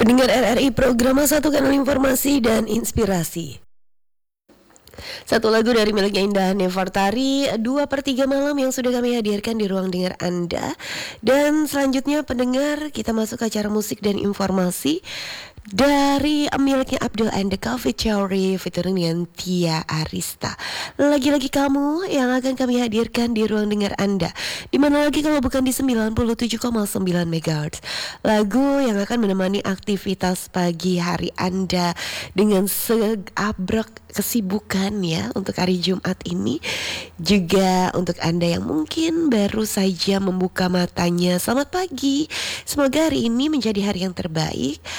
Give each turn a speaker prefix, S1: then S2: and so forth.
S1: Pendengar RRI, program Satu Kanal Informasi dan Inspirasi. Satu lagu dari miliknya Indah Nevartari, 2/3 malam yang sudah kami hadirkan di ruang dengar Anda. Dan selanjutnya pendengar, kita masuk ke acara musik dan informasi dari miliknya Abdul and the Coffee Theory featuring dengan Tia Arista. Lagi-lagi kamu yang akan kami hadirkan di ruang dengar Anda. Dimana lagi kalau bukan di 97,9 MHz. Lagu yang akan menemani aktivitas pagi hari Anda dengan seabrek kesibukan ya untuk hari Jumat ini. Juga untuk Anda yang mungkin baru saja membuka matanya, selamat pagi. Semoga hari ini menjadi hari yang terbaik.